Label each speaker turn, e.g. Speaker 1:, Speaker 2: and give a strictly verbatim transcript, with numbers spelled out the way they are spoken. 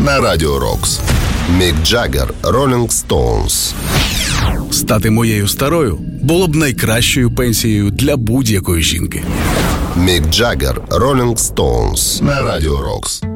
Speaker 1: на Радіо Рокс. Мік Джаггер, Rolling Stones.
Speaker 2: Стати моєю старою було б найкращою пенсією для будь-якої жінки.
Speaker 1: Мік Джаггер, Rolling Stones на Радіо Рокс.